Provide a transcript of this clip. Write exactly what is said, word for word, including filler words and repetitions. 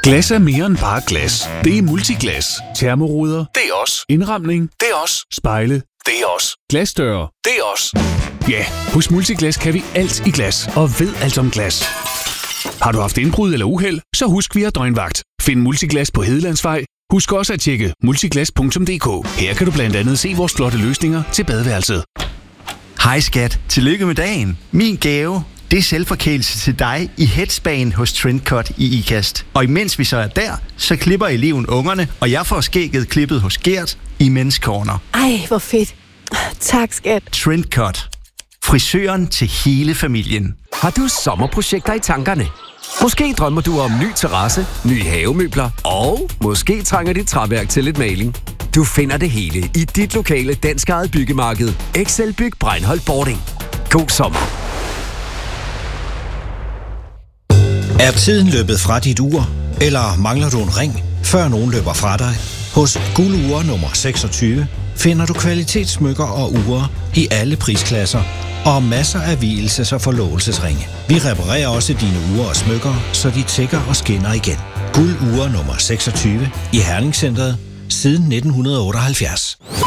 Glas er mere end bare glas. Det er Multiglas. Termoruder. Det er også. Indramning. Det er også. Spejle. Det er også. Glasdøre. Det er også. Ja, hos Multiglas kan vi alt i glas. Og ved alt om glas. Har du haft indbrud eller uheld, så husk vi har døgnvagt. Find Multiglas på Hedelandsvej. Husk også at tjekke multiglas punktum d k. Her kan du blandt andet se vores flotte løsninger til badeværelset. Hej skat, tillykke med dagen. Min gave, det er selvforkælelse til dig i Headspan hos Trendcut i Ikast. Og imens vi så er der, så klipper eleven ungerne, og jeg får skægget klippet hos Gert i Men's Corner. Ej, hvor fedt. Tak, skat. Trendcut. Frisøren til hele familien. Har du sommerprojekter i tankerne? Måske drømmer du om ny terrasse, nye havemøbler, og måske trænger dit træværk til lidt maling. Du finder det hele i dit lokale danskejede byggemarked, Excel Byg Breinholt Boarding. God sommer. Er tiden løbet fra dit ur, eller mangler du en ring, før nogen løber fra dig? Hos Guld-Ure nummer seksogtyve finder du kvalitetssmykker og ure i alle prisklasser og masser af vielses- og forlovelsesringe. Vi reparerer også dine ure og smykker, så de tækker og skinner igen. Guld-Ure nummer seksogtyve i Herningscentret siden nitten otteoghalvfjerds.